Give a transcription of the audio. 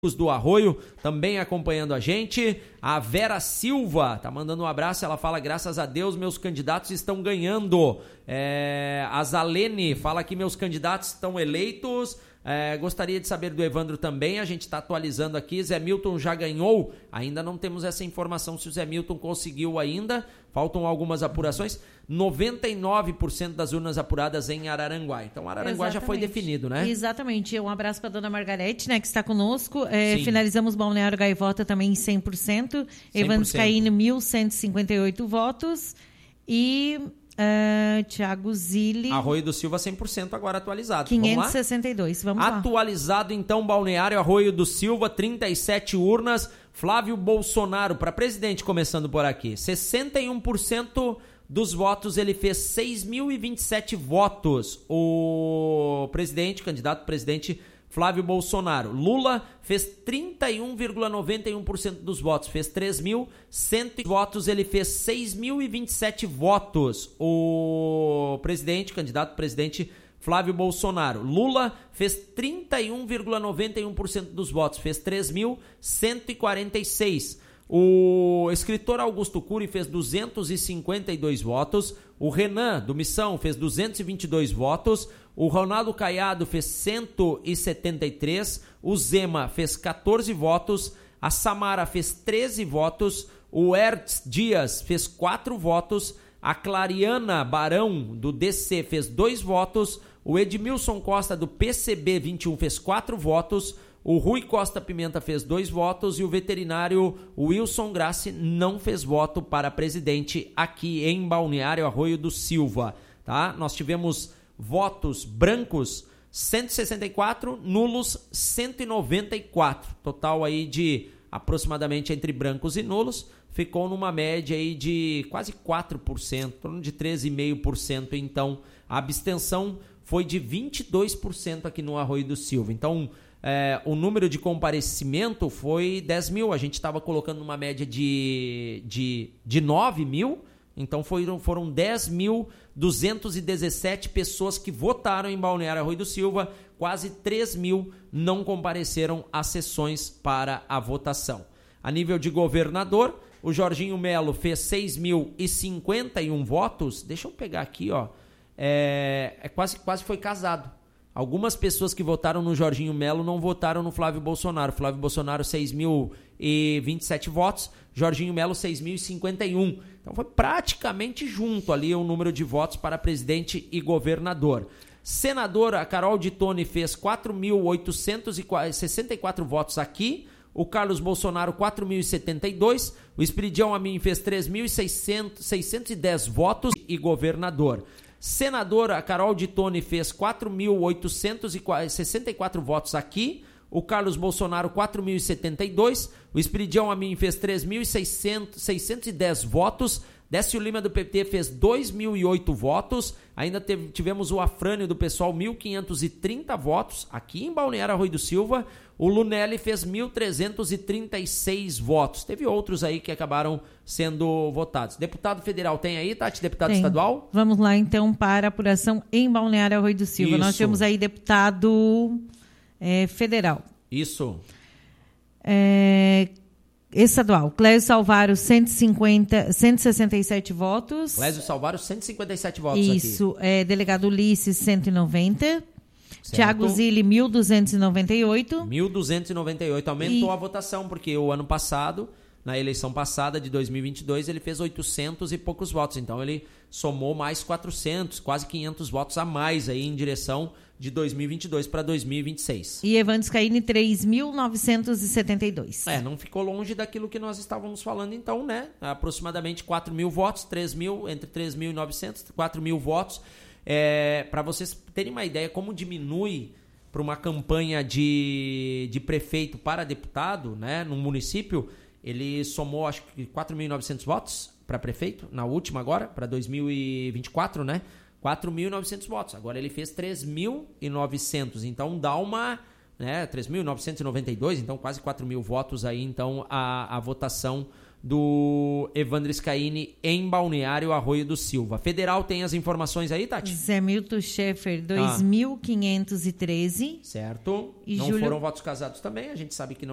do Arroio também acompanhando a gente. A Vera Silva tá mandando um abraço, ela fala: graças a Deus meus candidatos estão ganhando. A Zalene fala que meus candidatos estão eleitos. Gostaria de saber do Evandro também, a gente está atualizando aqui. Zé Milton já ganhou, ainda não temos essa informação se o Zé Milton conseguiu ainda, faltam algumas apurações. 99% das urnas apuradas em Araranguá, então Araranguá já foi definido, né? Exatamente, um abraço para a dona Margarete, né, que está conosco. Finalizamos Balneário Gaivota também em 100%, Evandro Scaini 1.158 votos e Thiago Zilli. Arroio do Silva 100% agora atualizado. 562, vamos lá. Atualizado então, Balneário Arroio do Silva, 37 urnas. Flávio Bolsonaro para presidente, começando por aqui. 61% dos votos, ele fez 6.027 votos. O candidato presidente Flávio Bolsonaro. Lula fez 31,91% dos votos, fez 3.100 votos, ele fez 6.027 votos. O candidato presidente Flávio Bolsonaro. Lula fez 31,91% dos votos, fez 3.146. O escritor Augusto Cury fez 252 votos. O Renan, do Missão, fez 222 votos. O Ronaldo Caiado fez 173. O Zema fez 14 votos. A Samara fez 13 votos. O Hertz Dias fez 4 votos. A Clariana Barão, do DC, fez 2 votos. O Edmilson Costa, do PCB 21, fez 4 votos. O Rui Costa Pimenta fez 2 votos e o veterinário Wilson Grassi não fez voto para presidente aqui em Balneário Arroio do Silva, tá? Nós tivemos votos brancos 164, nulos 194, total aí de aproximadamente entre brancos e nulos, ficou numa média aí de quase 4%, em torno de 13,5%, então a abstenção foi de 22% aqui no Arroio do Silva, então o número de comparecimento foi 10 mil, a gente estava colocando uma média de 9 mil, então foram 10.217 pessoas que votaram em Balneário Arroio do Silva, quase 3 mil não compareceram às sessões para a votação. A nível de governador, o Jorginho Melo fez 6.051 votos, deixa eu pegar aqui, quase foi casado. Algumas pessoas que votaram no Jorginho Melo não votaram no Flávio Bolsonaro. Flávio Bolsonaro, 6.027 votos. Jorginho Melo, 6.051. Então, foi praticamente junto ali o número de votos para presidente e governador. Senadora Carol de Tone fez 4.864 votos aqui. O Carlos Bolsonaro, 4.072. O Espiridião Amin fez 3.610 votos e governador. Senadora Carol de Tone fez 4.864 votos aqui. O Carlos Bolsonaro, 4.072. O Espiridião Amin fez 3.610 votos. Décio Lima, do PT, fez 2.008 votos. Ainda tivemos o Afrânio, do PSOL, 1.530 votos. Aqui em Balneário Arroio do Silva, o Lunelli fez 1.336 votos. Teve outros aí que acabaram sendo votados. Deputado federal tem aí, Tati? Deputado estadual? Vamos lá, então, para a apuração em Balneário Arroio do Silva. Isso. Nós temos aí deputado federal. Isso. Estadual, Clésio Salvário, 167 votos. Clésio Salvário, 157 votos. Isso, aqui. Delegado Ulisses, 190. Certo. Thiago Zilli, 1.298. 1.298, aumentou a votação, porque o ano passado, na eleição passada de 2022, ele fez 800 e poucos votos. Então, ele somou mais 400, quase 500 votos a mais aí em direção de 2022 para 2026. E Evandro Scaini, 3.972. Não ficou longe daquilo que nós estávamos falando então, né? Aproximadamente 4 mil votos, entre 3.900 e 4 mil votos. Para vocês terem uma ideia como diminui para uma campanha de prefeito para deputado, né, num município, ele somou acho que 4.900 votos para prefeito, na última agora, para 2024, né? 4.900 votos. Agora ele fez 3.900. Então dá uma, 3.992, então quase 4 mil votos aí, então a votação do Evandro Scaini em Balneário Arroio do Silva. Federal tem as informações aí, Tati? Zé Milton Schaeffer, 2.513. Certo. E não Júlio... foram votos casados também, a gente sabe que não